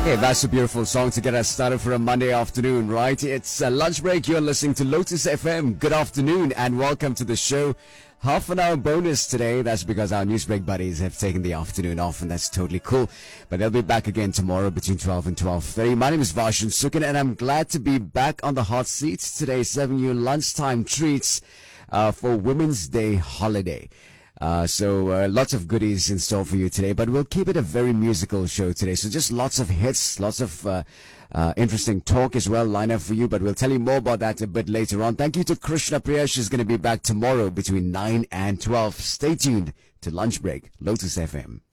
Hey, that's a beautiful song to get us started for a Monday afternoon, right? It's lunch break. You're listening to Lotus FM. Good afternoon and welcome to the show. Half an hour bonus today. That's because our newsbreak buddies have taken the afternoon off, and that's totally cool. But they'll be back again tomorrow between 12 and 12:30. My name is Varshan Sukin, and I'm glad to be back on the hot seat today, serving you lunchtime treats for Women's Day holiday. So lots of goodies in store for you today, but we'll keep it a very musical show today. So just lots of hits, lots of interesting talk as well line up for you, but we'll tell you more about that a bit later on. Thank you to Krishna Priya. She's going to be back tomorrow between 9 and 12. Stay tuned to Lunch Break, Lotus FM.